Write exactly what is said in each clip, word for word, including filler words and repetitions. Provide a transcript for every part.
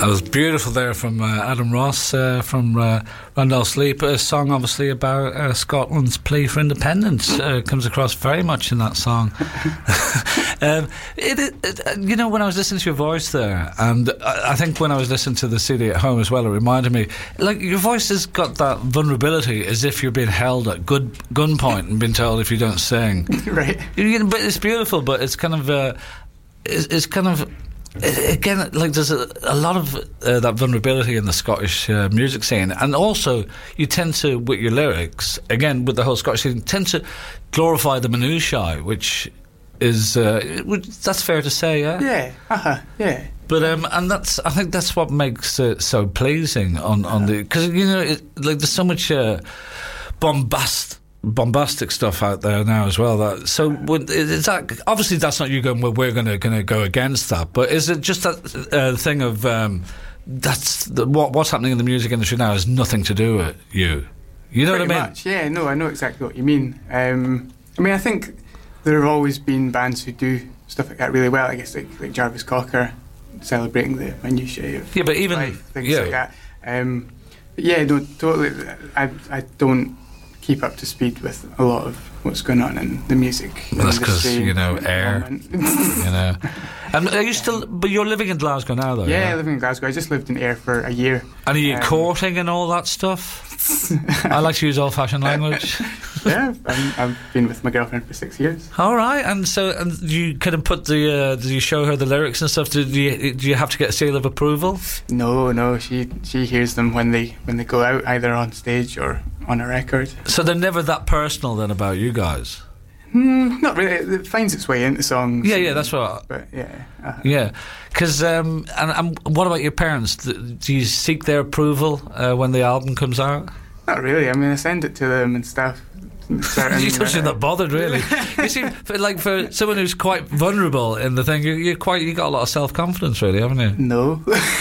That was beautiful there from uh, Adam Ross uh, from uh, Randall Sleep. A song obviously about uh, Scotland's plea for independence. Uh, comes across very much in that song. um, it, it, it, you know, when I was listening to your voice there, and I, I think when I was listening to the C D at home as well, it reminded me, like, your voice has got that vulnerability as if you're being held at good gunpoint and being told if you don't sing. Right. You know, but it's beautiful, but it's kind of... Uh, it's, it's kind of... Again, like there's a, a lot of uh, that vulnerability in the Scottish uh, music scene, and also you tend to, with your lyrics, again with the whole Scottish scene, tend to glorify the minutiae, which is uh, which, that's fair to say, yeah. Yeah, uh-huh, yeah. But um, and that's I think that's what makes it so pleasing on on the, because you know it, like there's so much uh, bombast. bombastic stuff out there now as well. That so when, is that obviously that's not you going, well, we're going to going to go against that, but is it just that uh, thing of um, that's the, what what's happening in the music industry now has nothing to do with you? You know Pretty what I mean? Much, yeah. No, I know exactly what you mean. Um, I mean, I think there have always been bands who do stuff like that really well. I guess like, like Jarvis Cocker, celebrating the minutiae of yeah, but even life, things yeah. like that. Um, but yeah, no, totally. I I don't keep up to speed with a lot of what's going on in the music well, that's because industry. You know, air. you know, and are you still? But you're living in Glasgow now, though. Yeah, yeah? I live in Glasgow. I just lived in Ayr for a year. And are you um, courting and all that stuff? I like to use old-fashioned language. Yeah, I'm, I've been with my girlfriend for six years. All right, and so and you kind of put the, uh, do you show her the lyrics and stuff? Do you do you have to get a seal of approval? No, no, she she hears them when they when they go out, either on stage or on a record. So they're never that personal then about you guys? Mm, not really. It finds its way into songs. Yeah, yeah, that's what. I, but yeah, uh, yeah, because um, and, and what about your parents? Do you seek their approval uh, when the album comes out? Not really. I mean, I send it to them and stuff. Certain, you don't seem uh, that bothered, really. You seem for, like for someone who's quite vulnerable in the thing. You're, you're quite. You got a lot of self confidence, really, haven't you? No.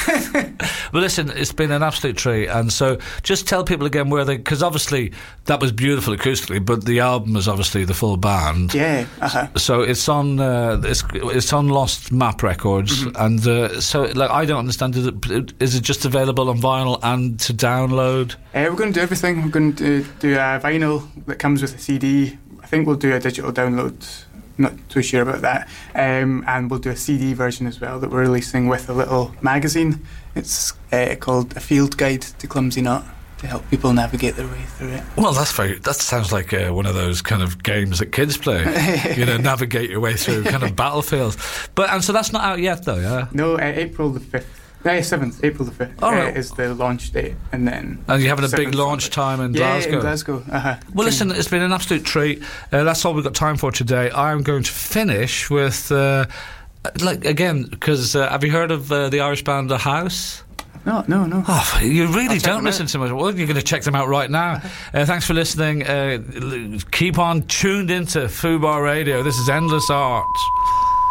Well, listen, it's been an absolute treat, and so just tell people again where they, because obviously that was beautiful acoustically, but the album is obviously the full band. Yeah. Uh-huh. So it's on. Uh, it's it's on Lost Map Records, mm-hmm. and uh, so like I don't understand. Is it, is it just available on vinyl and to download? Uh, we're going to do everything. We're going to do a vinyl that comes with a C D. I think we'll do a digital download. Not too sure about that. Um, and we'll do a C D version as well that we're releasing with a little magazine. It's uh, called A Field Guide to Clumsy Knot, to help people navigate their way through it. Well, that's very. That sounds like uh, one of those kind of games that kids play. You know, navigate your way through kind of battlefields. But and so that's not out yet, though. Yeah. No, uh, April the fifth. Uh, seventh, April the fifth oh, uh, right. is the launch date, and then and you're having a big launch time in yeah, Glasgow. in Glasgow. Uh-huh. Well, listen, it's been an absolute treat. Uh, that's all we've got time for today. I'm going to finish with, uh, like again, because uh, have you heard of uh, the Irish band The House? No, no, no. Oh, you really don't listen out. to much. Well, you're going to check them out right now. Uh, thanks for listening. Uh, keep on tuned into Fubar Radio. This is Endless Art.